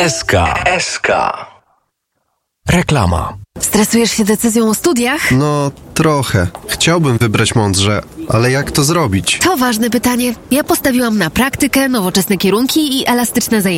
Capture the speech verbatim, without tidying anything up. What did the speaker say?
S K. S K. Reklama. Stresujesz się decyzją o studiach? No, trochę. Chciałbym wybrać mądrze, ale jak to zrobić? To ważne pytanie. Ja postawiłam na praktykę, nowoczesne kierunki i elastyczne zajęcia.